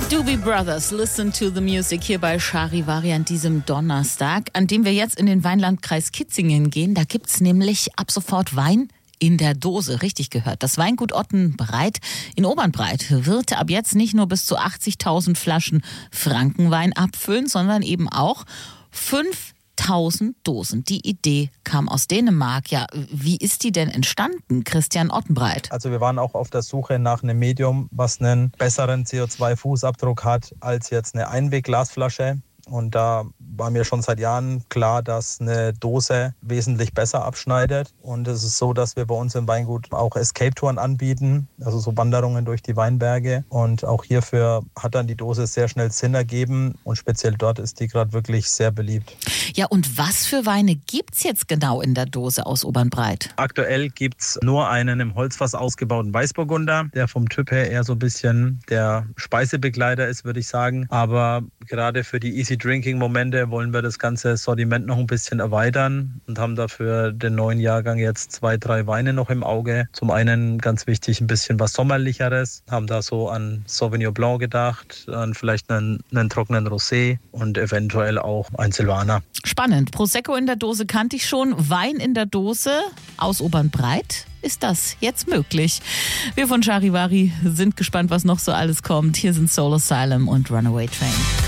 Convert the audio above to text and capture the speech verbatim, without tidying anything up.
Doobie Brothers, Listen to the Music hier bei Charivari an diesem Donnerstag, an dem wir jetzt in den Weinlandkreis Kitzingen gehen. Da gibt's nämlich ab sofort Wein in der Dose, richtig gehört. Das Weingut Ottenbreit in Obernbreit wird ab jetzt nicht nur bis zu achtzigtausend Flaschen Frankenwein abfüllen, sondern eben auch fünftausend Dosen. Die Idee kam aus Dänemark. Ja, wie ist die denn entstanden, Christian Ottenbreit? Also wir waren auch auf der Suche nach einem Medium, was einen besseren C O zwei Fußabdruck hat als jetzt eine Einwegglasflasche. Und da war mir schon seit Jahren klar, dass eine Dose wesentlich besser abschneidet. Und es ist so, dass wir bei uns im Weingut auch Escape-Touren anbieten, also so Wanderungen durch die Weinberge. Und auch hierfür hat dann die Dose sehr schnell Sinn ergeben. Und speziell dort ist die gerade wirklich sehr beliebt. Ja, und was für Weine gibt's jetzt genau in der Dose aus Obernbreit? Aktuell gibt's nur einen im Holzfass ausgebauten Weißburgunder, der vom Typ her eher so ein bisschen der Speisebegleiter ist, würde ich sagen. Aber gerade für die Easy Drinking-Momente wollen wir das ganze Sortiment noch ein bisschen erweitern und haben dafür den neuen Jahrgang jetzt zwei, drei Weine noch im Auge. Zum einen ganz wichtig ein bisschen was Sommerlicheres, haben da so an Sauvignon Blanc gedacht, an vielleicht einen, einen trockenen Rosé und eventuell auch ein Silvaner. Spannend. Prosecco in der Dose kannte ich schon. Wein in der Dose aus Obernbreit. Ist das jetzt möglich? Wir von Charivari sind gespannt, was noch so alles kommt. Hier sind Soul Asylum und Runaway Train.